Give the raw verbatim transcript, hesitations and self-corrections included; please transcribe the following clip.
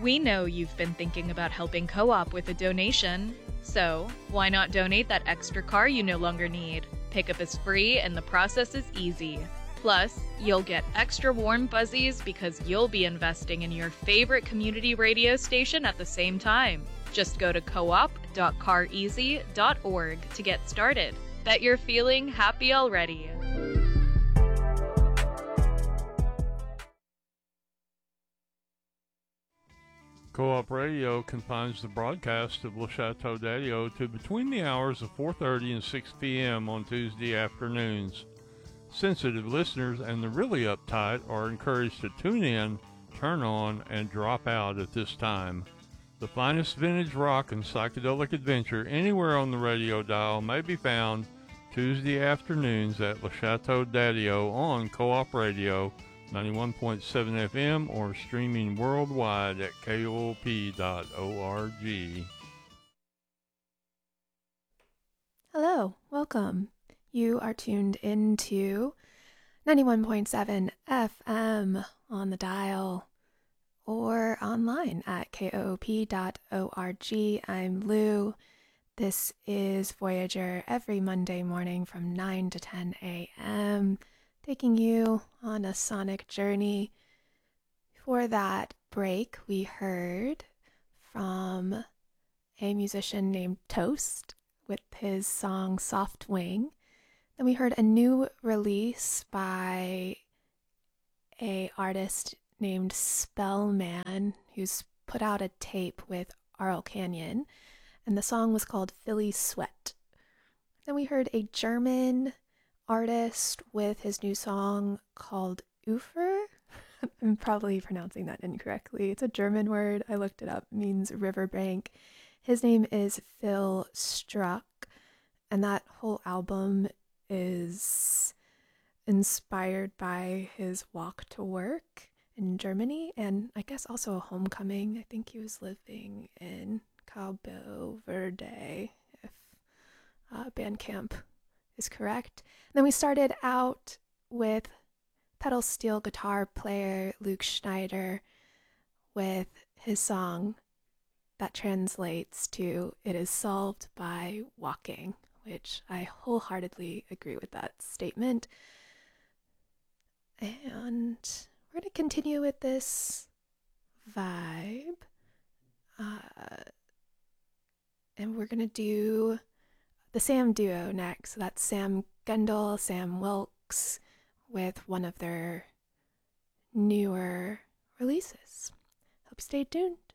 We know you've been thinking about helping Co-op with a donation, so why not donate that extra car you no longer need? Pickup is free and the process is easy. Plus, you'll get extra warm fuzzies because you'll be investing in your favorite community radio station at the same time. Just go to co op dot car easy dot org to get started. Bet you're feeling happy already. Co-op Radio confines the broadcast of Le Chateau d'Addio to between the hours of four thirty and six p.m. on Tuesday afternoons. Sensitive listeners and the really uptight are encouraged to tune in, turn on, and drop out at this time. The finest vintage rock and psychedelic adventure anywhere on the radio dial may be found Tuesday afternoons at Le Chateau d'Addio on Co-op Radio ninety-one point seven F M or streaming worldwide at K O O P dot org. Hello, welcome. You are tuned into ninety-one point seven F M on the dial or online at K O O P dot org. I'm Lou. This is Voyager every Monday morning from nine to ten a.m., taking you on a sonic journey. For that break, we heard from a musician named Toast with his song Soft Wing. Then we heard a new release by a artist named Spellman, who's put out a tape with Arl Canyon, and the song was called Philly Sweat. Then we heard a German artist with his new song called Ufer. I'm probably pronouncing that incorrectly. It's a German word. I looked it up. It means riverbank. His name is Phil Struck, and that whole album is inspired by his walk to work in Germany, and I guess also a homecoming. I think he was living in Cabo Verde, if uh, Bandcamp is correct. And then we started out with pedal steel guitar player Luke Schneider with his song that translates to "It is solved by walking," which I wholeheartedly agree with that statement. And we're going to continue with this vibe. Uh, and we're going to do the Sam Duo next. So that's Sam Gendel, Sam Wilkes, with one of their newer releases. Hope you stay tuned.